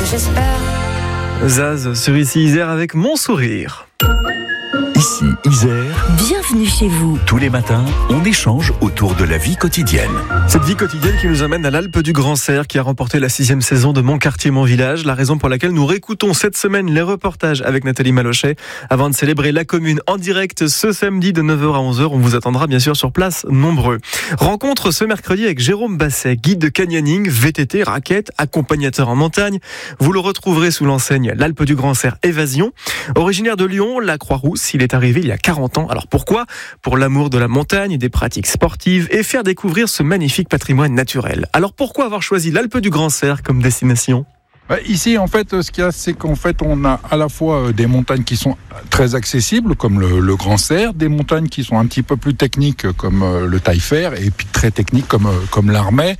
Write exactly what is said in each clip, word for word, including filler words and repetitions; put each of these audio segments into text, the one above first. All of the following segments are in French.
j'espère. Zaz sur Ici Isère avec Mon Sourire. Ici Isère. Bienvenue chez vous. Tous les matins, on échange autour de la vie quotidienne. Cette vie quotidienne qui nous amène à l'Alpe du Grand Serre, qui a remporté la sixième saison de Mon Quartier, Mon Village. La raison pour laquelle nous réécoutons cette semaine les reportages avec Nathalie Malochet avant de célébrer la commune en direct ce samedi de neuf heures à onze heures. On vous attendra bien sûr sur place nombreux. Rencontre ce mercredi avec Jérôme Basset, guide de canyoning, V T T, raquette, accompagnateur en montagne. Vous le retrouverez sous l'enseigne l'Alpe du Grand Serre Évasion. Originaire de Lyon, la Croix-Rousse, il est arrivé il y a quarante ans. Alors pourquoi ? Pour l'amour de la montagne, des pratiques sportives et faire découvrir ce magnifique patrimoine naturel. Alors pourquoi avoir choisi l'Alpe du Grand Serre comme destination ? Ici, en fait, ce qu'il y a, c'est qu'en fait, on a à la fois des montagnes qui sont très accessibles, comme le, le Grand Serre, des montagnes qui sont un petit peu plus techniques, comme le Taillefer, et puis très techniques, comme, comme l'Armay.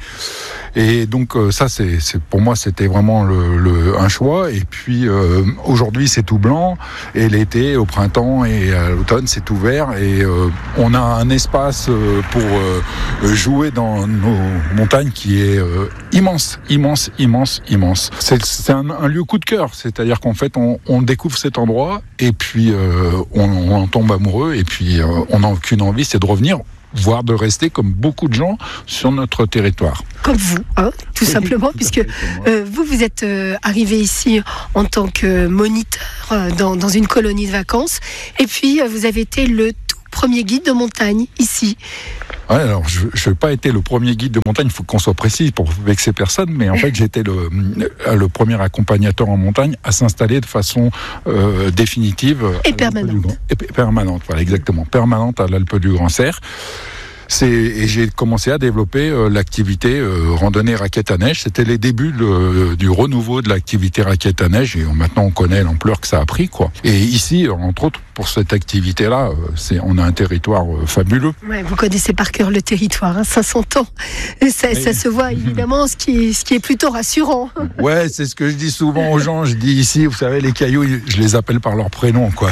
Et donc, ça, c'est, c'est pour moi, c'était vraiment le, le, un choix. Et puis, euh, aujourd'hui, c'est tout blanc. Et l'été, au printemps et à l'automne, c'est tout vert. Et euh, on a un espace pour euh, jouer dans nos montagnes qui est euh, immense, immense, immense, immense. C'est C'est un, un lieu coup de cœur, c'est-à-dire qu'en fait on, on découvre cet endroit et puis euh, on, on en tombe amoureux et puis euh, on n'a aucune envie, c'est de revenir, voire de rester comme beaucoup de gens sur notre territoire. Comme vous, hein, tout oui, simplement, tout puisque euh, vous, vous êtes euh, arrivé ici en tant que moniteur euh, dans, dans une colonie de vacances et puis euh, vous avez été le tout premier guide de montagne ici. Ouais, alors je n'ai pas été le premier guide de montagne, il faut qu'on soit précis pour vexer personne, mais en fait j'étais le, le premier accompagnateur en montagne à s'installer de façon euh, définitive. Et permanente. Et permanente, voilà, exactement, permanente à l'Alpe du Grand Serre. C'est, et j'ai commencé à développer euh, l'activité euh, randonnée raquette à neige. C'était les débuts de, du renouveau de l'activité raquette à neige et maintenant on connaît l'ampleur que ça a pris, quoi. Et ici, entre autres, pour cette activité-là, euh, c'est, on a un territoire euh, fabuleux. Ouais, vous connaissez par cœur le territoire, hein, ça s'entend. Ça, ça se voit évidemment, ce qui est, ce qui est plutôt rassurant. Ouais, c'est ce que je dis souvent aux gens. Je dis ici, vous savez, les cailloux, je les appelle par leur prénom, quoi.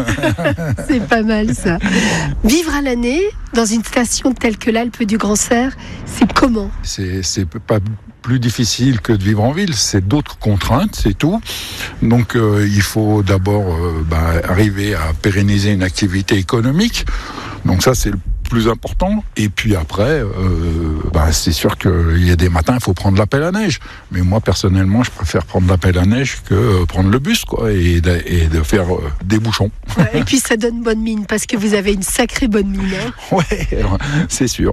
C'est pas mal ça. Vivre à l'année dans une station telle que l'Alpe du Grand Serre, c'est comment ? C'est, c'est pas plus difficile que de vivre en ville, c'est d'autres contraintes, c'est tout. Donc euh, il faut d'abord euh, bah, arriver à pérenniser une activité économique. Donc ça, c'est le plus important. Et puis après, euh, bah, c'est sûr qu'il y a des matins, il faut prendre l'appel à neige. Mais moi, personnellement, je préfère prendre l'appel à neige que euh, prendre le bus, quoi, et de, et de faire euh, des bouchons. Ouais, et puis ça donne bonne mine, parce que vous avez une sacrée bonne mine. Hein. Ouais, c'est sûr.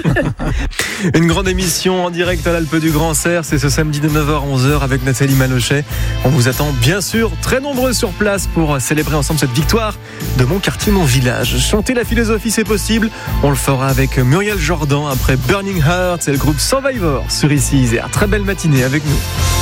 Une grande émission en direct à l'Alpe du Grand Serre, c'est ce samedi de neuf heures à onze heures avec Nathalie Malochet. On vous attend bien sûr très nombreux sur place pour célébrer ensemble cette victoire de Mon Quartier, Mon Village. Chanter la philosophie, c'est possible. On le fera avec Muriel Jordan après Burning Heart et le groupe Survivor sur Ici Isère. Très belle matinée avec nous.